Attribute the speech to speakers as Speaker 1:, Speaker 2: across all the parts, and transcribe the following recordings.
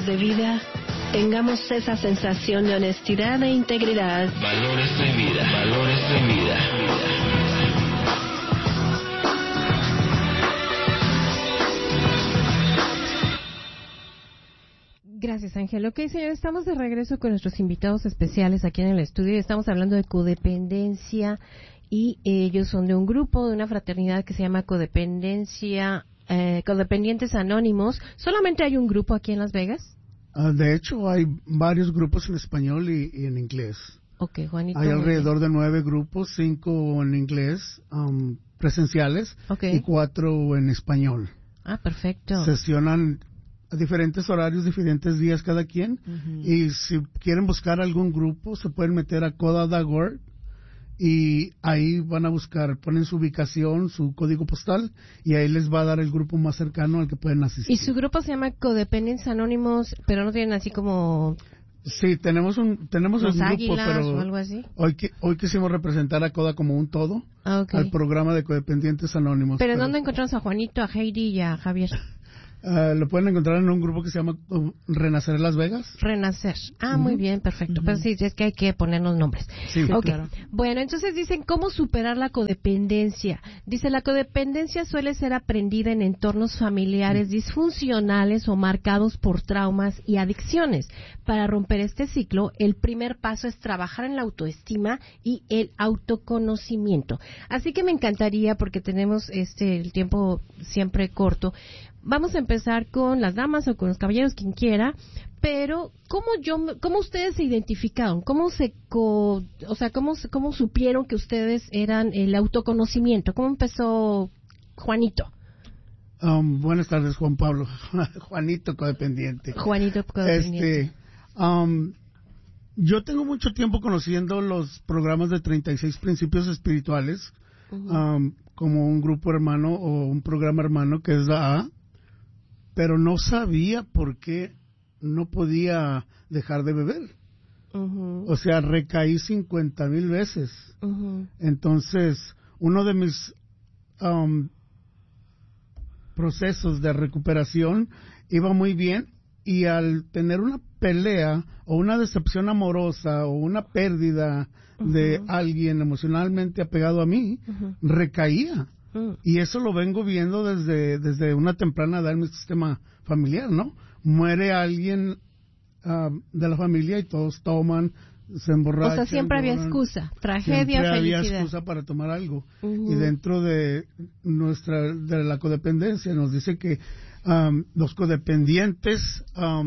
Speaker 1: de vida, tengamos esa sensación de honestidad e integridad.
Speaker 2: Valores de vida, valores de vida.
Speaker 3: Gracias, Ángel. Ok, señor, estamos de regreso con nuestros invitados especiales aquí en el estudio. Estamos hablando de codependencia y ellos son de un grupo, de una fraternidad que se llama Codependientes Anónimos. ¿Solamente hay un grupo aquí en Las Vegas?
Speaker 4: De hecho, hay varios grupos en español y en inglés.
Speaker 3: Ok, Juanito.
Speaker 4: Hay alrededor de 9 grupos, 5 en inglés presenciales y 4 en español.
Speaker 3: Ah, perfecto.
Speaker 4: Sesionan a diferentes horarios, diferentes días cada quien. Y si quieren buscar algún grupo, se pueden meter a coda.org y ahí van a buscar, ponen su ubicación, su código postal y ahí les va a dar el grupo más cercano al que pueden asistir.
Speaker 3: ¿Y su grupo se llama Codependientes Anónimos, pero no tienen así como...
Speaker 4: Sí, tenemos un grupo, pero
Speaker 3: o algo así?
Speaker 4: Hoy quisimos representar a CODA como un todo, al programa de Codependientes Anónimos.
Speaker 3: ¿Pero dónde encontramos a Juanito, a Heidi y a Javier?
Speaker 4: Lo pueden encontrar en un grupo que se llama Renacer Las Vegas.
Speaker 3: Renacer. Muy bien, perfecto. Pero sí, es que hay que ponernos nombres.
Speaker 4: Sí,
Speaker 3: okay.
Speaker 4: Claro.
Speaker 3: Bueno, entonces dicen, ¿cómo superar la codependencia? Dice, la codependencia suele ser aprendida en entornos familiares disfuncionales o marcados por traumas y adicciones. Para romper este ciclo, el primer paso es trabajar en la autoestima y el autoconocimiento. Así que me encantaría, porque tenemos el tiempo siempre corto, vamos a empezar con las damas o con los caballeros, quien quiera, pero ¿cómo ustedes se identificaron? ¿Cómo supieron que ustedes eran el autoconocimiento? ¿Cómo empezó Juanito?
Speaker 4: Buenas tardes, Juan Pablo. Juanito Codependiente.
Speaker 3: Juanito Codependiente.
Speaker 4: Yo tengo mucho tiempo conociendo los programas de 36 Principios Espirituales, como un grupo hermano o un programa hermano que es AA, pero no sabía por qué no podía dejar de beber. O sea, recaí 50,000 veces. Entonces, uno de mis procesos de recuperación iba muy bien, y al tener una pelea o una decepción amorosa o una pérdida de alguien emocionalmente apegado a mí, recaía. Y eso lo vengo viendo desde una temprana edad en mi sistema familiar, ¿no? Muere alguien de la familia y todos toman, se emborrachan.
Speaker 3: O sea, siempre había excusa, tragedia,
Speaker 4: siempre
Speaker 3: felicidad.
Speaker 4: Había excusa para tomar algo. Y dentro de la codependencia nos dice que los codependientes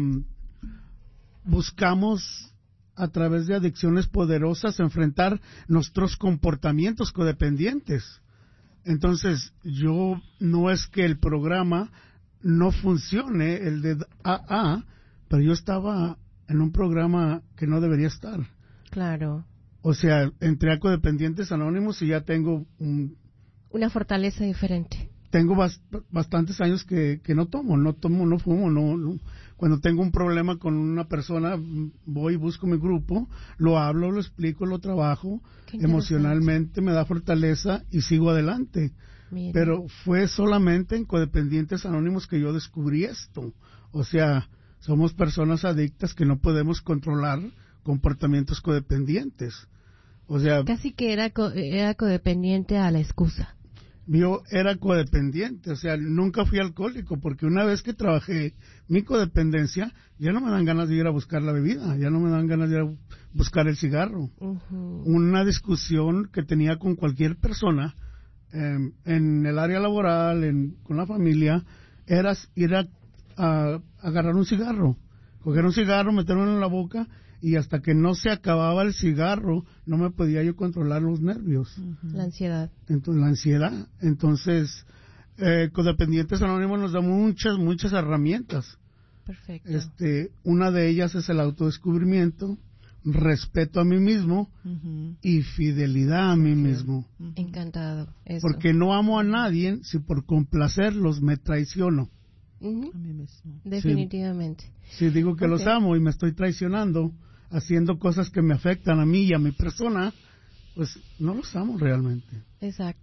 Speaker 4: buscamos a través de adicciones poderosas enfrentar nuestros comportamientos codependientes. Entonces, no es que el programa no funcione, el de AA, pero yo estaba en un programa que no debería estar.
Speaker 3: Claro.
Speaker 4: O sea, entré a Codependientes Anónimos y ya tengo
Speaker 3: una fortaleza diferente.
Speaker 4: Tengo bastantes años que no tomo, no fumo, no. Cuando tengo un problema con una persona, voy y busco mi grupo, lo hablo, lo explico, lo trabajo, emocionalmente me da fortaleza y sigo adelante.
Speaker 3: Mira.
Speaker 4: Pero fue solamente en Codependientes Anónimos que yo descubrí esto. O sea, somos personas adictas que no podemos controlar comportamientos codependientes. O sea,
Speaker 3: casi que era codependiente a la excusa.
Speaker 4: Yo era codependiente, o sea, nunca fui alcohólico, porque una vez que trabajé mi codependencia, ya no me dan ganas de ir a buscar la bebida, ya no me dan ganas de ir a buscar el cigarro. Una discusión que tenía con cualquier persona en el área laboral, con la familia, era ir a agarrar un cigarro, coger un cigarro, meterlo en la boca, y hasta que no se acababa el cigarro, no me podía yo controlar los nervios.
Speaker 3: La ansiedad.
Speaker 4: Entonces, Codependientes Anónimos nos da muchas herramientas.
Speaker 3: Perfecto.
Speaker 4: Una de ellas es el autodescubrimiento, respeto a mí mismo y fidelidad a mí mismo.
Speaker 3: Encantado. Eso.
Speaker 4: Porque no amo a nadie si por complacerlos me traiciono.
Speaker 3: A mí mismo. Definitivamente.
Speaker 4: Si digo que los amo y me estoy traicionando, haciendo cosas que me afectan a mí y a mi persona, pues no los amo realmente.
Speaker 3: Exacto.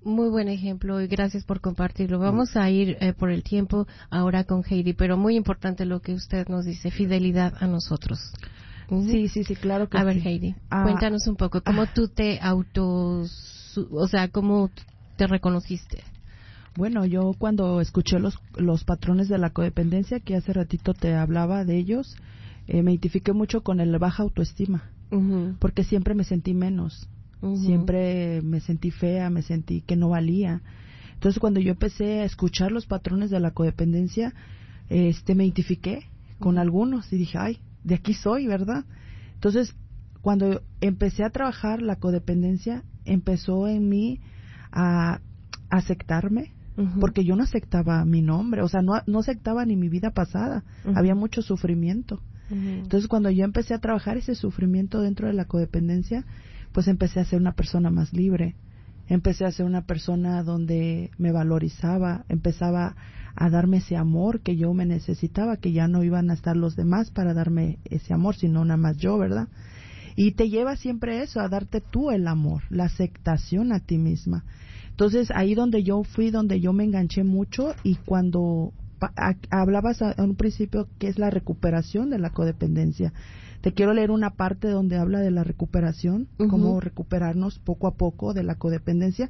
Speaker 3: Muy buen ejemplo y gracias por compartirlo. Vamos a ir por el tiempo ahora con Heidi, pero muy importante lo que usted nos dice, fidelidad a nosotros.
Speaker 5: Sí, claro que sí.
Speaker 3: A ver, Heidi, cuéntanos un poco, ¿cómo tú te cómo te reconociste?
Speaker 5: Bueno, yo cuando escuché los patrones de la codependencia, que hace ratito te hablaba de ellos, me identifiqué mucho con el baja autoestima, porque siempre me sentí menos. Siempre me sentí fea, me sentí que no valía. Entonces, cuando yo empecé a escuchar los patrones de la codependencia, me identifiqué con algunos y dije, ay, de aquí soy, ¿verdad? Entonces, cuando empecé a trabajar la codependencia, empezó en mí a aceptarme, porque yo no aceptaba mi nombre, o sea, no aceptaba ni mi vida pasada, había mucho sufrimiento. Entonces, cuando yo empecé a trabajar ese sufrimiento dentro de la codependencia, pues empecé a ser una persona más libre, empecé a ser una persona donde me valorizaba, empezaba a darme ese amor que yo me necesitaba, que ya no iban a estar los demás para darme ese amor, sino nada más yo, ¿verdad? Y te lleva siempre eso, a darte tú el amor, la aceptación a ti misma. Entonces, ahí donde yo me enganché mucho, y cuando hablabas a un principio que es la recuperación de la codependencia, te quiero leer una parte donde habla de la recuperación, cómo recuperarnos poco a poco de la codependencia,